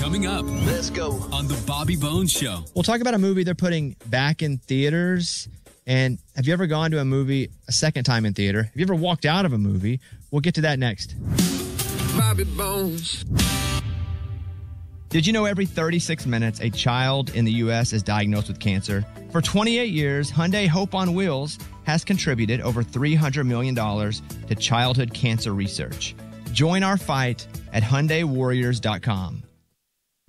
coming up. Let's go. On The Bobby Bones Show. We'll talk about a movie they're putting back in theaters. And have you ever gone to a movie a second time in theater? Have you ever walked out of a movie? We'll get to that next. Bobby Bones. Did you know every 36 minutes a child in the U.S. is diagnosed with cancer? For 28 years, Hyundai Hope on Wheels has contributed over $300 million to childhood cancer research. Join our fight at HyundaiWarriors.com.